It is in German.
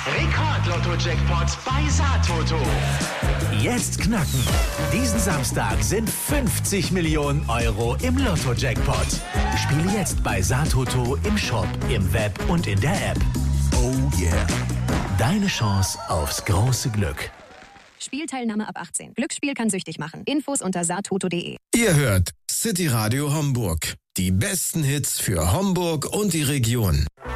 Rekord-Lotto-Jackpot bei Satoto. Jetzt knacken. Diesen Samstag sind 50 Millionen Euro im Lotto-Jackpot. Spiele jetzt bei Satoto im Shop, im Web und in der App. Oh yeah. Deine Chance aufs große Glück. Spielteilnahme ab 18. Glücksspiel kann süchtig machen. Infos unter satoto.de. Ihr hört City Radio Homburg. Die besten Hits für Homburg und die Region.